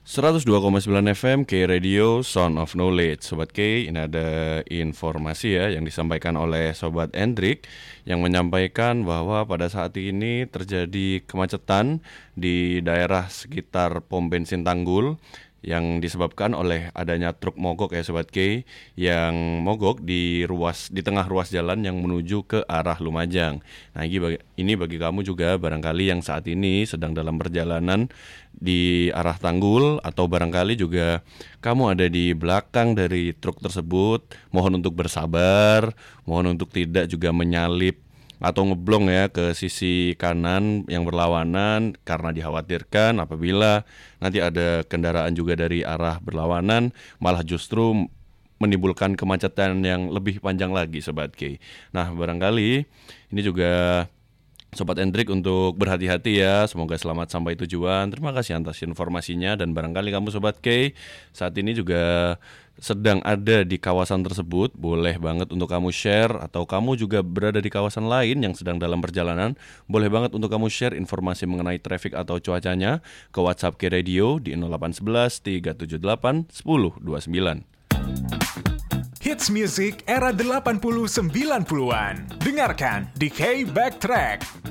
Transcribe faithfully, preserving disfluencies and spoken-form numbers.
seratus dua koma sembilan F M K Radio Sound of Knowledge. Sobat K, ini ada informasi ya yang disampaikan oleh Sobat Hendrik yang menyampaikan bahwa pada saat ini terjadi kemacetan di daerah sekitar pom bensin Tanggul yang disebabkan oleh adanya truk mogok ya Sobat K, yang mogok di ruas di tengah ruas jalan yang menuju ke arah Lumajang. Nah, ini bagi, ini bagi kamu juga barangkali yang saat ini sedang dalam perjalanan di arah Tanggul, atau barangkali juga kamu ada di belakang dari truk tersebut, mohon untuk bersabar, mohon untuk tidak juga menyalip atau ngeblong ya ke sisi kanan yang berlawanan, karena dikhawatirkan apabila nanti ada kendaraan juga dari arah berlawanan malah justru menimbulkan kemacetan yang lebih panjang lagi Sobat K. Nah, barangkali ini juga Sobat Hendrik untuk berhati-hati ya. Semoga selamat sampai tujuan. Terima kasih atas informasinya. Dan barangkali kamu Sobat K saat ini juga sedang ada di kawasan tersebut, boleh banget untuk kamu share. Atau kamu juga berada di kawasan lain yang sedang dalam perjalanan, boleh banget untuk kamu share informasi mengenai traffic atau cuacanya ke WhatsApp K Radio di nol delapan satu satu tiga tujuh delapan satu nol dua sembilan. Hits music era delapan puluh sembilan puluhan. Dengarkan di K Backtrack.